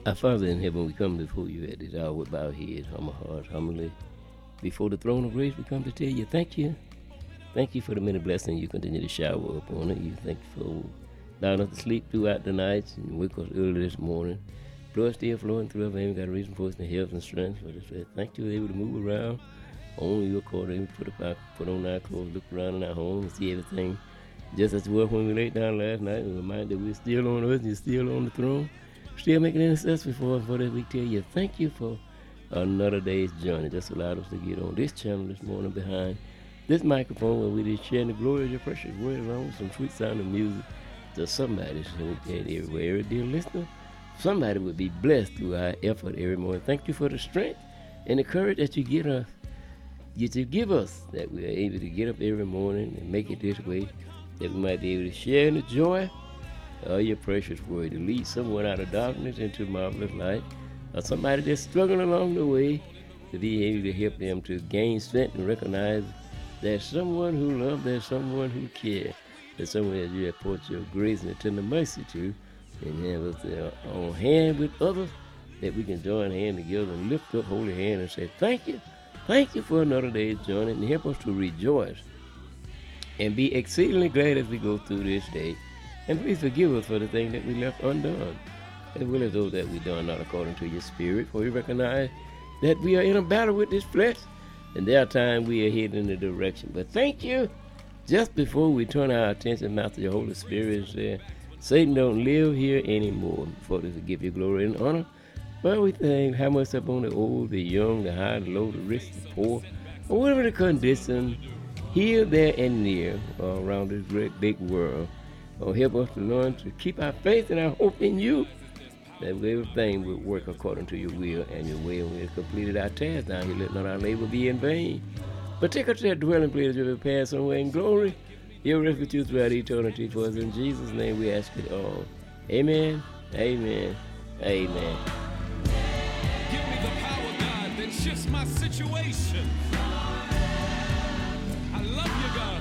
Our Father in heaven, we come before you at this hour with bowed heads, humble hearts, humbly. Before the throne of grace, we come to tell you thank you. Thank you for the many blessings you continue to shower upon it. You thank you for allowing us to sleep throughout the nights and wake us early this morning. Blood still flowing through our veins. Got a reason for us to health and strength. So just say thank you, we're able to move around. Only your according, put on our clothes, look around in our home and see everything just as well when we laid down last night. And remind that we're still on earth and you're still on the throne. Still making intercession for us. For that we tell you thank you for another day's journey. Just allowed us to get on this channel this morning behind this microphone where we just sharing the glory of your precious word along with some sweet sounding music to somebody everywhere. Every dear listener, somebody would be blessed through our effort every morning. Thank you for the strength and the courage that you give us, that we are able to get up every morning and make it this way, that we might be able to share in the joy of your precious word, to lead someone out of darkness into marvelous light, or somebody that's struggling along the way, to be able to help them to gain strength and recognize there's someone who loves, there's someone who cares, there's someone that you have poured your grace and tender mercy to, and have us on hand with others, that we can join hand together and lift up holy hand and say thank you for another day's journey, and help us to rejoice and be exceedingly glad as we go through this day. And please forgive us for the things that we left undone, as well as those that we done not according to your spirit, for we recognize that we are in a battle with this flesh, and there are times we are heading in the direction. But thank you. Just before we turn our attention now to your Holy Spirit and say, Satan don't live here anymore, for this to give you glory and honor. But we think how much upon the old, the young, the high, the low, the rich, the poor, or whatever the condition, here, there, and near, around this great big world. Help us to learn to keep our faith and our hope in you, that everything will work according to your will and your way. When we have completed our task down here, let not our labor be in vain. But take us to that dwelling place where we pass somewhere in glory. You'll rest with you throughout eternity. For us in Jesus' name we ask it all. Amen, amen, amen. Give me the power, God, that shifts my situation. I love you, God.